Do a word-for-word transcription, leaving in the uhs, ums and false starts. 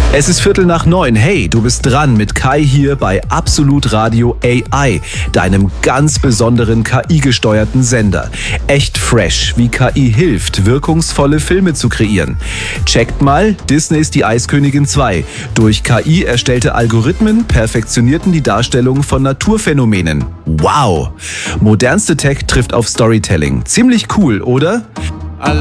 Es ist Viertel nach neun. Hey, du bist dran mit Kai hier bei Absolut Radio A I, deinem ganz besonderen K I-gesteuerten Sender. Echt fresh, wie K I hilft, wirkungsvolle Filme zu kreieren. Checkt mal, Disneys Die Eiskönigin zwei. Durch K I erstellte Algorithmen perfektionierten die Darstellung von Naturphänomenen. Wow! Modernste Tech trifft auf Storytelling. Ziemlich cool, oder?